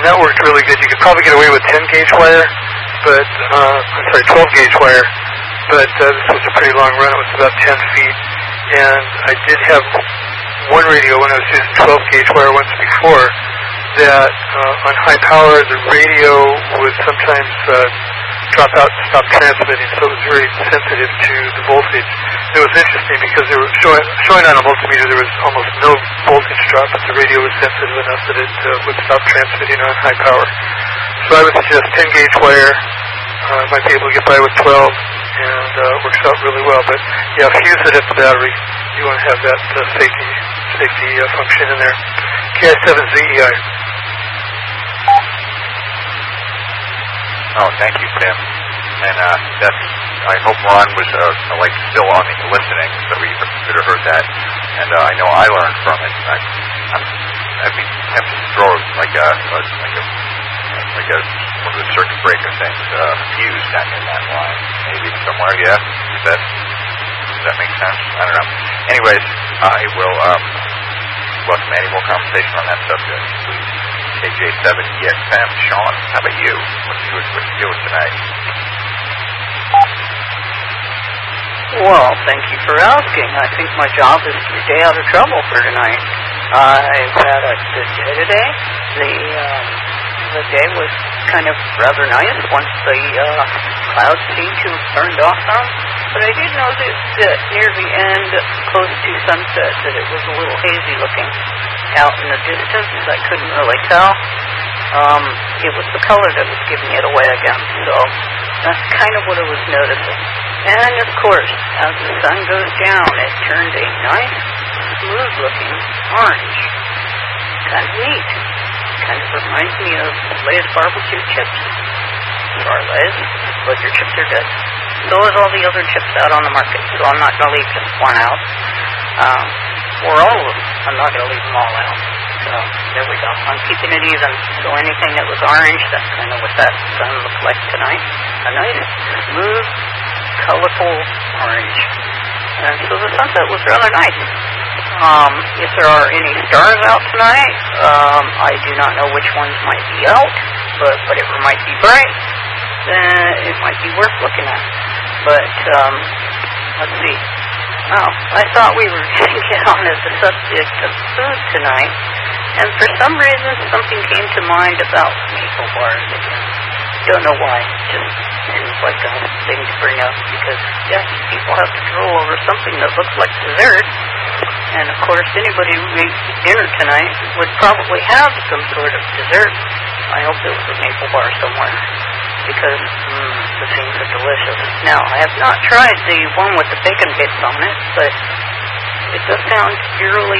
that worked really good. You could probably get away with 10-gauge wire, but, 12-gauge wire, but this was a pretty long run. It was about 10 feet, and I did have one radio when I was using 12-gauge wire once before that on high power, the radio would sometimes drop out and stop transmitting, so it was very sensitive to the voltage. It was interesting because they were showing on a multimeter there was almost no voltage drop, but the radio was sensitive enough that it would stop transmitting on high power. So I would suggest 10-gauge wire. Might be able to get by with 12, and it works out really well. But yeah, fuse it at the battery. You want to have that safety function in there. KI7ZEI. Oh, thank you, Tim. And I hope Ron was still on listening, so he could have heard that. And I know I learned from it. I'd be tempted to throw like a one of the circuit breaker things, fuse down in that line, maybe somewhere. Yeah, does that make sense? I don't know. Anyways, I will welcome any more conversation on that subject, please. KJ7EXM. Sean, how about you? What you doing tonight? Well, thank you for asking. I think my job is to stay out of trouble for tonight. I've had a good day today. The day was kind of rather nice once the clouds seemed to have turned off some. But I did notice that near the end, close to sunset, that it was a little hazy looking. Out in the distance, I couldn't really tell. It was the color that was giving it away again. So that's kind of what I was noticing. And of course, as the sun goes down, it turned a nice, smooth-looking orange. Kind of neat. Kind of reminds me of Lay's barbecue chips. Sorry, Lay's, but your chips are good. So is all the other chips out on the market, so I'm not going to leave just one out. Or all of them. I'm not going to leave them all out. So there we go. I'm keeping it even. So anything that was orange, that's kind of what that sun looked like tonight. A nice, smooth, colorful orange. And so the sunset was rather nice. If there are any stars out tonight, I do not know which ones might be out, but whatever might be bright, then it might be worth looking at. But, let's see. Oh, I thought we were going to get on as the subject of food tonight, and for some reason something came to mind about maple bars again. Don't know why. Just seems like a thing to bring up because, yes, people have to drool over something that looks like dessert. And, of course, anybody who ate dinner tonight would probably have some sort of dessert. I hope there was a maple bar somewhere because the things are delicious. Now, I have not tried the one with the bacon bits on it, but it does sound really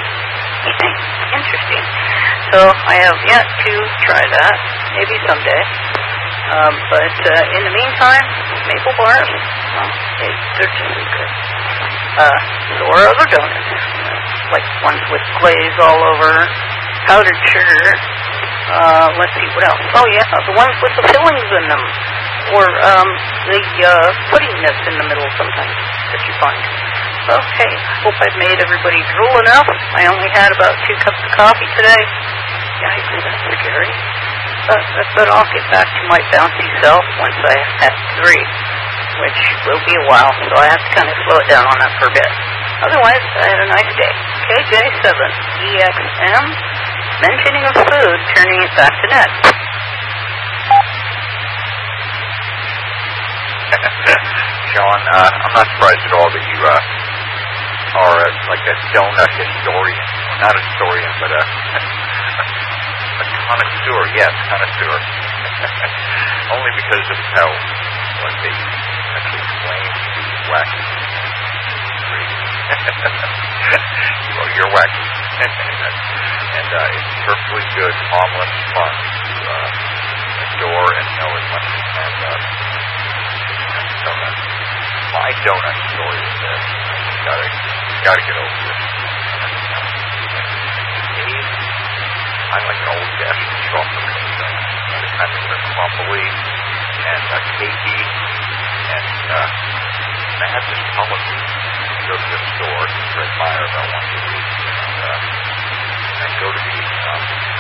interesting. So I have yet to try that. Maybe someday. But in the meantime, maple bars, well, they're just as good. Or other donuts, like ones with glaze all over, powdered sugar. Let's see, what else? Oh, yeah, the ones with the fillings in them. Or the pudding that's in the middle sometimes that you find. Okay, hope I've made everybody drool enough. I only had about 2 cups of coffee today. Yikes, that's scary. But I'll get back to my bouncy self once I have 3, which will be a while, so I have to kind of slow it down on that for a bit. Otherwise, I had a nice day. KJ7EXM, mentioning of food, turning it back to Ned. Sean, I'm not surprised at all that you are like a donut historian. Well, not a historian, but a connoisseur. Yes, connoisseur. Only because of how, let's see, I can explain wacky. Well, you're wacky. And it's perfectly good, harmless fun to adore and know as much as you can about donuts. My donut story is this. You gotta get over this. I'm like an old-fashioned chocolate donut. And the kind that are crumbly and cakey and Matt just policy. You go to the store, Fred Meyer about once a week, and go to the